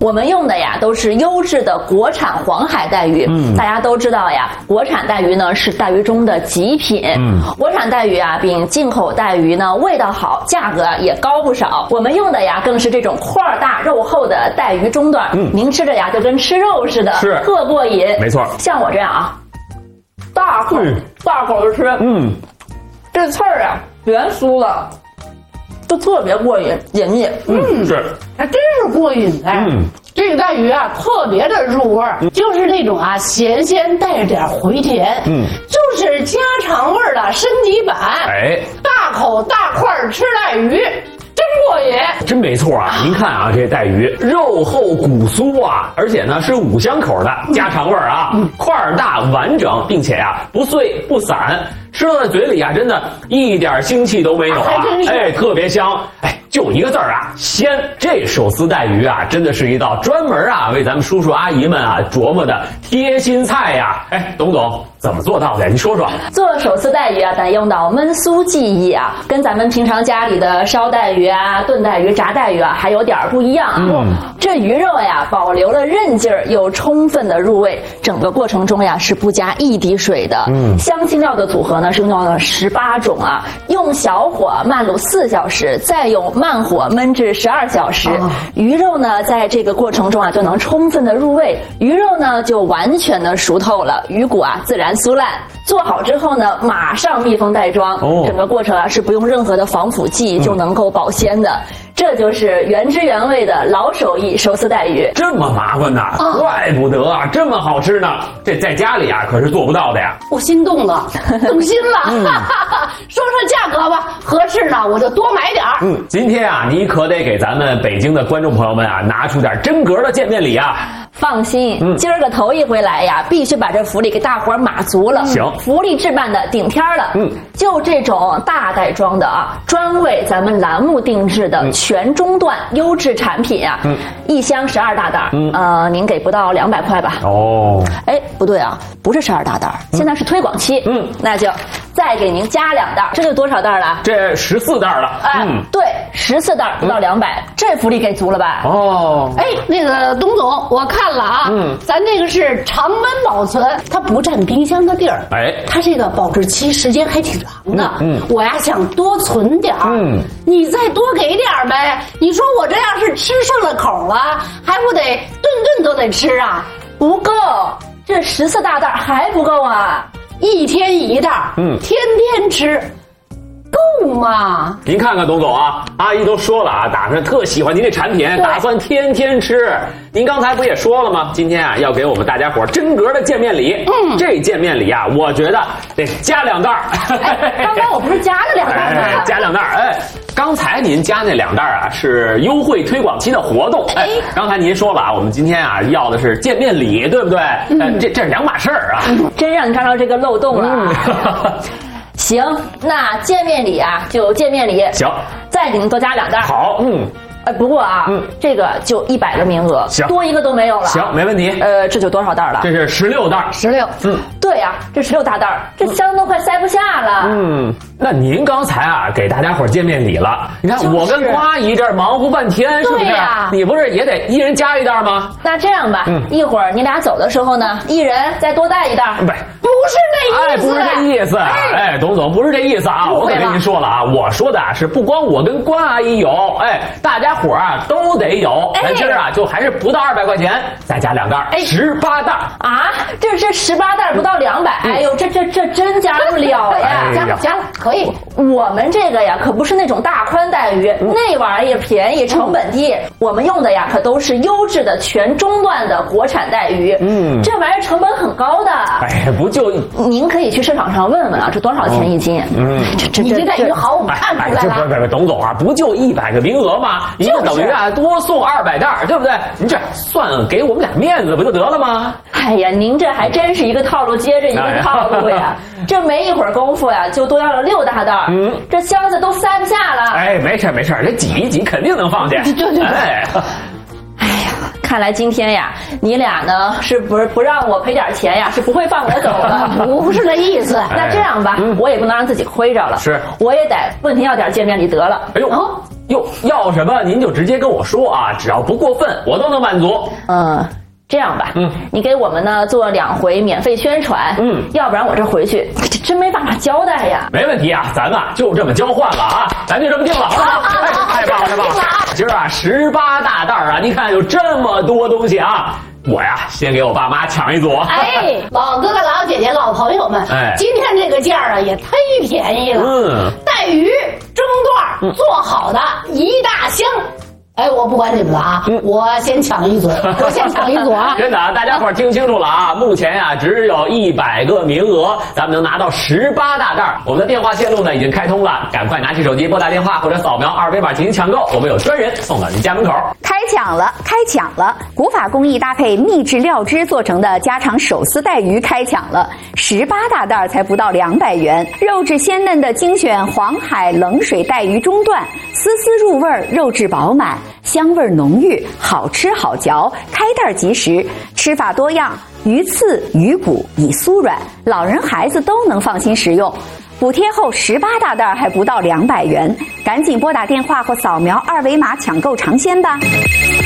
我们用的呀都是优质的国产黄海带鱼。大家都知道呀，国产带鱼呢是带鱼中的极品。国产带鱼啊比进口带鱼呢味道好，价格也高不少。我们用的呀更是这种块大肉厚的带鱼中段，您吃着呀就跟吃肉似的， 是特过瘾。 没错， 像我这样啊，大口的吃，这刺儿啊全酥了。就特别过瘾，解腻。 是， 还真是过瘾哎。这个带鱼啊，特别的入味儿，就是那种啊咸鲜带着点回甜，就是家常味儿的升级版。 哎， 大口大块吃带鱼，真过瘾。 真没错啊！您看啊，这带鱼肉厚骨酥啊，而且呢是5香口的家常味儿啊，块大完整，并且呀不碎不散，吃到在嘴里啊，真的一点腥气都没有啊！哎，特别香。哎，就一个字儿啊，鲜。这手撕带鱼啊，真的是一道专门啊为咱们叔叔阿姨们啊琢磨的贴心菜呀。哎，董总怎么做到的？您说说。 做手撕带鱼啊，得用到焖酥技艺啊，跟咱们平常家里的烧带鱼啊、炖带鱼、炸带鱼啊还有点不一样。这鱼肉呀保留了韧劲儿，又充分的入味，整个过程中呀是不加一滴水的。香辛料的组合呢是用到了18种啊，用小火慢卤4小时，再用慢火焖至12小时。鱼肉呢在这个过程中啊就能充分的入味，鱼肉呢就完全的熟透了，鱼骨啊自然酥烂。做好之后呢，马上密封袋装，整个过程啊是不用任何的防腐剂就能够保鲜的。这就是原汁原味的老手艺手撕带鱼。 这么麻烦呐，怪不得啊，这么好吃呢。这在家里啊可是做不到的呀。 我心动了，动心了。说说价格吧，合适呢我就多买点儿。 今天啊，你可得给咱们北京的观众朋友们啊拿出点真格的见面礼啊。 放心，今儿个头一回来呀，必须把这福利给大伙儿码足了。 行， 福利置办的顶天了。就这种大袋装的啊，专为咱们栏目定制的全中段优质产品啊，一箱12大袋，您给不到200块吧？ 哦， 哎，不对啊，不是12大袋，现在是推广期。那就再给您加2袋，这就多少袋了？ 这14袋了。 对，14袋不到200，这福利给足了吧？ 哦， 哎，那个董总，我看了啊，咱这个是常温保存，它不占冰箱的地儿， 哎， 它这个保质期时间还挺长的。我呀想多存点儿，你再多给点儿呗。你说我这要是吃顺了口了，还不得顿顿都得吃啊？ 不够，这14大袋还不够啊 ！1天1袋，天天吃。够吗？ 您看看董总啊，阿姨都说了啊，打算特喜欢您这产品，打算天天吃。您刚才不也说了吗？今天啊要给我们大家伙真格的见面礼。这见面礼啊，我觉得得加2袋。 刚才我不是加了2袋吗？ 加2袋。哎，刚才您加那2袋啊是优惠推广期的活动。哎，刚才您说了啊，我们今天啊要的是见面礼，对不对？这是2码事儿啊。 真让你抓到这个漏洞了。行，那见面礼啊就见面礼。 行， 再给您多加2袋。 好， 不过啊，这个就100个名额， 行， 多一个都没有了。 行，没问题。 这就多少袋了？ 这是16袋。 16。对呀，这16大袋，这箱都快塞不下了。 那您刚才啊给大家伙见面礼了，你看我跟瓜姨这儿忙活半天，是不是？你不是也得一人加1袋吗？ 那这样吧，一会儿你俩走的时候呢，一人再多带1袋。 不是那意思。 不是这意思。哎，董总不是这意思啊！我可跟您说了啊，我说的啊是不光我跟关阿姨有，大家伙啊都得有。今儿啊就还是不到200块钱，再加2袋，18袋啊！这18袋不到200，哎呦，这真加不了呀！ 加了，可以。 我们这个呀可不是那种大宽带鱼，那玩意儿也便宜，成本低。我们用的呀可都是优质的全中段的国产带鱼。这玩意儿成本很高的。 哎，不就您可以去市场上问问啊，这多少钱1斤？ 你这带鱼好，我看出来了。 不，董总啊，不就100个名额吗？一个等于啊多送200袋，对不对？您这算给我们俩面子不就得了吗？ 哎呀，您这还真是一个套路接着一个套路呀！这没一会儿功夫呀，就多要了6大袋，这箱子都塞不下了。 哎，没事，这挤一挤肯定能放下。 对。 哎呀，看来今天呀，你俩呢是不让我赔点钱呀，是不会放我走的。 不是这意思。 那这样吧，我也不能让自己亏着了， 是， 我也得问您要点见面礼得了。 哎呦， 哟，要什么您就直接跟我说啊，只要不过分，我都能满足。 这样吧，你给我们呢做2回免费宣传，要不然我这回去真没办法交代呀。 没问题啊，咱们就这么交换了啊，咱就这么定了。太棒了，太棒了！今儿啊18大袋啊，你看有这么多东西啊。我呀，先给我爸妈抢一组。 哎，老哥哥、老姐姐、老朋友们，今天这个价啊也忒便宜了。带鱼蒸段做好的一大箱。哎，我不管你们了啊，我先抢一组，啊！ 真的啊，大家伙听清楚了啊！目前呀，只有100个名额，咱们能拿到18大袋。我们的电话线路呢已经开通了，赶快拿起手机拨打电话或者扫描2维码进行抢购，我们有专人送到您家门口。 开抢了！古法工艺搭配秘制料汁做成的家常手撕带鱼开抢了，18大袋才不到200元，肉质鲜嫩的精选黄海冷水带鱼中段，丝丝入味，肉质饱满，香味浓郁，好吃好嚼，开袋即食，吃法多样，鱼刺、鱼骨已酥软，老人孩子都能放心食用。补贴后18大袋还不到200元，赶紧拨打电话或扫描2维码抢购尝鲜吧。